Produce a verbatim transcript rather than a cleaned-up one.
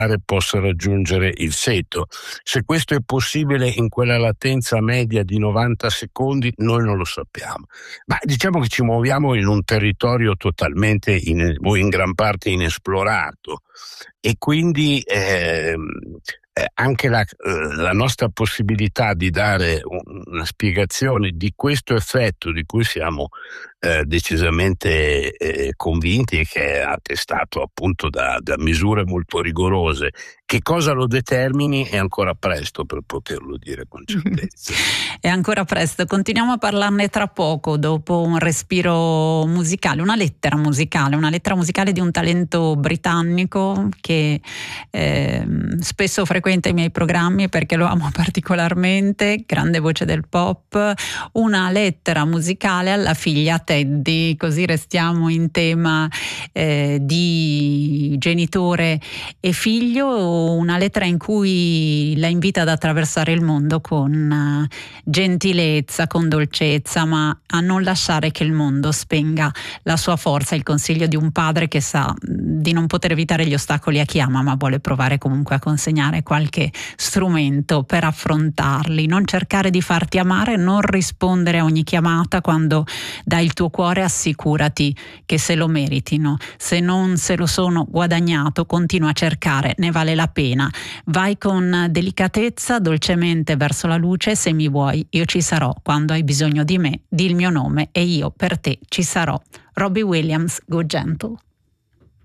possa raggiungere il feto. Se questo è possibile in quella latenza media di novanta secondi, noi non lo sappiamo. Ma diciamo che ci muoviamo in un territorio totalmente in, o in gran parte inesplorato, e quindi ehm, eh, anche la, eh, la nostra possibilità di dare un, una spiegazione di questo effetto di cui siamo eh, decisamente eh, convinti, e che è attestato appunto da, da misure molto rigorose, che cosa lo determini è ancora presto per poterlo dire con certezza. È ancora presto, continuiamo a parlarne tra poco, dopo un respiro musicale, una lettera musicale, una lettera musicale di un talento britannico che eh, spesso frequenta i miei programmi perché lo amo particolarmente, grande voce del pop, una lettera musicale alla figlia Teddy, così restiamo in tema eh, di genitore e figlio, una lettera in cui la invita ad attraversare il mondo con gentilezza, con dolcezza, ma a non lasciare che il mondo spenga la sua forza. Il consiglio di un padre che sa di non poter evitare gli ostacoli a chi ama, ma vuole provare comunque a consegnare qualche strumento per affrontarli. Non cercare di farti amare, non rispondere a ogni chiamata. Quando dai il tuo cuore, assicurati che se lo meritino. Se non se lo sono guadagnato, continua a cercare, ne vale la pena. Vai con delicatezza, dolcemente verso la luce. Se mi vuoi, io ci sarò. Quando hai bisogno di me, di il mio nome e io per te ci sarò. Robbie Williams, Go Gentle.